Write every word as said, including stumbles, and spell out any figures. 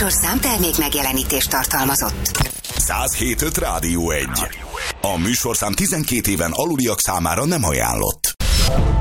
műsorszám termék megjelenítést tartalmazott. száz hét pont öt Rádió egy. A műsorszám tizenkét éven aluliak számára nem ajánlott.